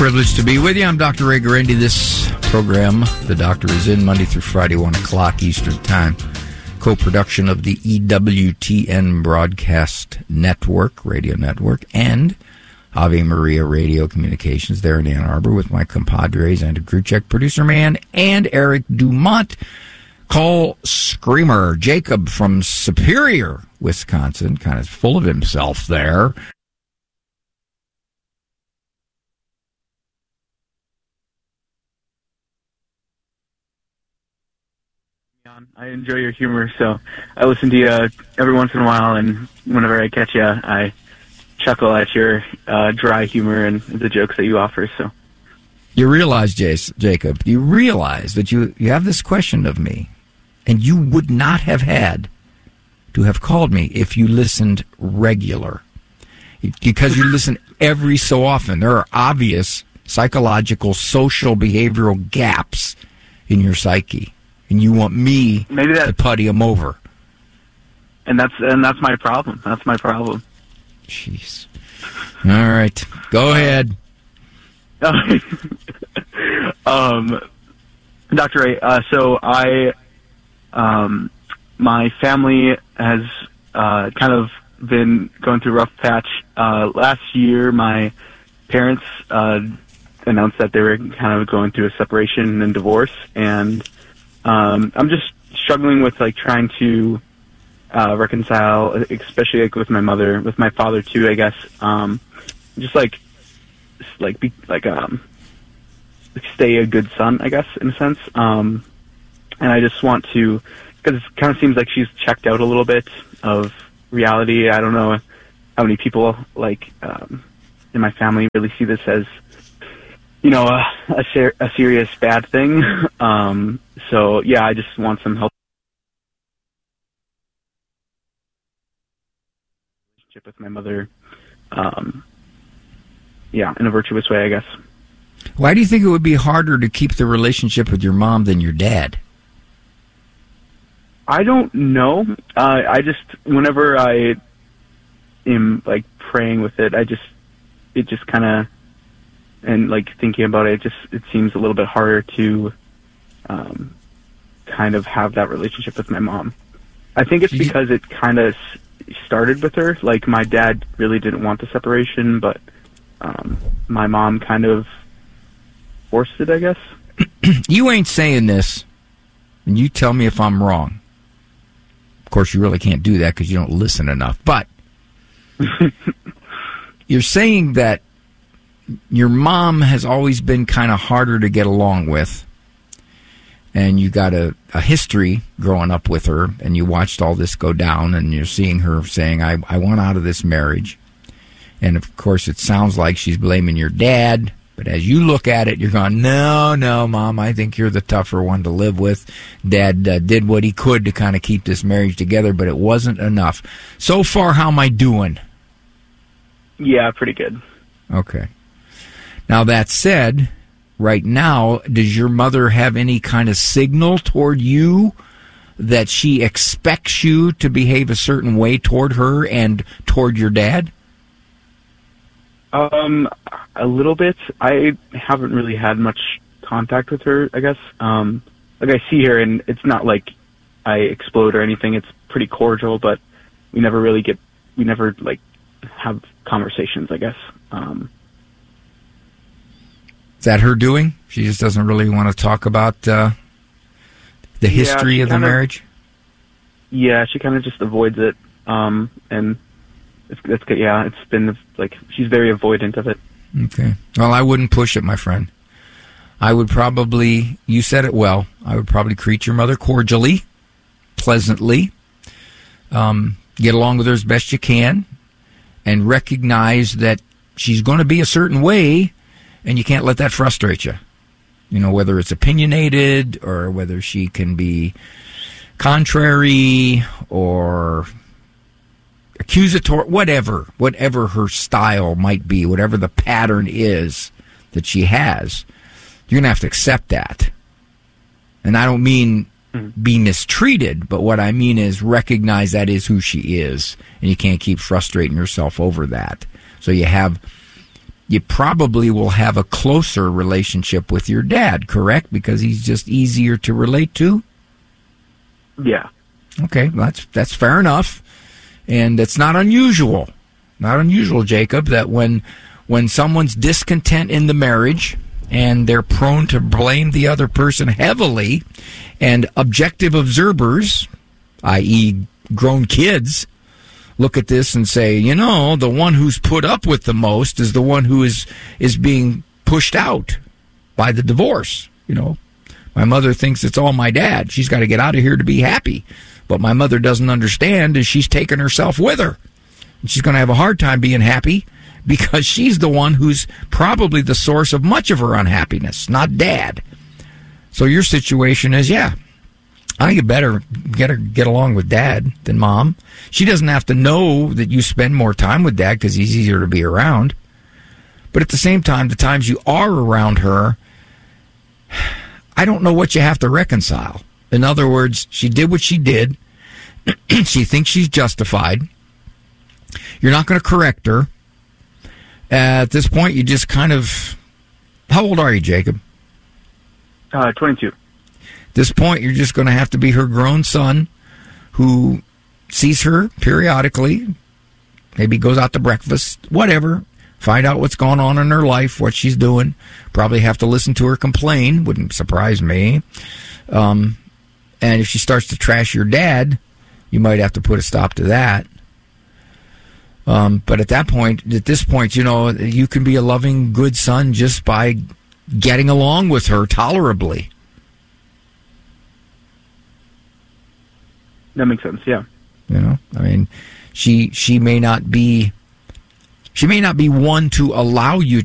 Privileged to be with you. I'm Dr. Ray Guarendi. This program, The Doctor is In, Monday through Friday, 1 o'clock Eastern Time. Co-production of the EWTN Broadcast Network, Radio Network, and Ave Maria Radio Communications there in Ann Arbor with my compadres, Andrew Kruchek, producer man, and Eric Dumont. Call Screamer Jacob from Superior, Wisconsin, kind of full of himself there. I enjoy your humor, so I listen to you every once in a while, and whenever I catch you, I chuckle at your dry humor and the jokes that you offer. So, you realize, Jacob, you realize that you have this question of me, and you would not have had to have called me if you listened regular, because you listen every so often. There are obvious psychological, social, behavioral gaps in your psyche. And you want me to putty them over. And that's my problem. That's my problem. Jeez. All right. Go ahead. Dr. Ray, so my family has kind of been going through a rough patch. Last year, my parents announced that they were kind of going through a separation and divorce, and I'm just struggling with trying to reconcile, especially with my mother, with my father too, I guess. Just stay a good son, I guess, in a sense. And I just want to, because it kind of seems like she's checked out a little bit of reality. I don't know how many people in my family really see this as, a serious bad thing. So yeah, I just want some help with my mother. In a virtuous way, I guess. Why do you think it would be harder to keep the relationship with your mom than your dad? I don't know. I just, whenever I am praying with it, it just kind of, and thinking about it, it seems a little bit harder to kind of have that relationship with my mom. I think it's because it kind of started with her. My dad really didn't want the separation, but my mom kind of forced it, I guess. You ain't saying this, and you tell me if I'm wrong. Of course, you really can't do that because you don't listen enough. But you're saying that your mom has always been kind of harder to get along with, and you got a history growing up with her, and you watched all this go down, and you're seeing her saying, I want out of this marriage. And, of course, it sounds like she's blaming your dad, but as you look at it, you're going, no, Mom, I think you're the tougher one to live with. Dad did what he could to kind of keep this marriage together, but it wasn't enough. So far, how am I doing? Yeah, pretty good. Okay. Now, that said, right now, does your mother have any kind of signal toward you that she expects you to behave a certain way toward her and toward your dad? A little bit. I haven't really had much contact with her, I guess. I see her, and it's not like I explode or anything. It's pretty cordial, but we never have conversations, I guess. Is that her doing? She just doesn't really want to talk about the history of the marriage? Yeah, she kind of just avoids it. And it's good. Yeah, it's been she's very avoidant of it. Okay. Well, I wouldn't push it, my friend. I would probably, you said it well, I would probably treat your mother cordially, pleasantly, get along with her as best you can, and recognize that she's going to be a certain way, and you can't let that frustrate you. Whether it's opinionated or whether she can be contrary or accusatory, whatever her style might be, whatever the pattern is that she has, you're going to have to accept that. And I don't mean be mistreated, but what I mean is recognize that is who she is, and you can't keep frustrating yourself over that. So you have you probably will have a closer relationship with your dad, correct? Because he's just easier to relate to? Yeah. Okay, well, that's fair enough. And it's not unusual. Not unusual, Jacob, that when someone's discontent in the marriage and they're prone to blame the other person heavily, and objective observers, i.e. grown kids, look at this and say, you know, the one who's put up with the most is the one who is being pushed out by the divorce. You know, my mother thinks it's all my dad. She's got to get out of here to be happy. But my mother doesn't understand is she's taken herself with her. And she's going to have a hard time being happy because she's the one who's probably the source of much of her unhappiness, not dad. So your situation is, yeah, I think you better get along with dad than mom. She doesn't have to know that you spend more time with dad because he's easier to be around. But at the same time, the times you are around her, I don't know what you have to reconcile. In other words, she did what she did. She thinks she's justified. You're not going to correct her. At this point, you just kind of... How old are you, Jacob? 22. At this point, you're just going to have to be her grown son who sees her periodically, maybe goes out to breakfast, whatever, find out what's going on in her life, what she's doing. Probably have to listen to her complain. Wouldn't surprise me. And if she starts to trash your dad, you might have to put a stop to that. But at this point, you know, you can be a loving, good son just by getting along with her tolerably. That makes sense, yeah. You know, I mean, she may not be one to allow you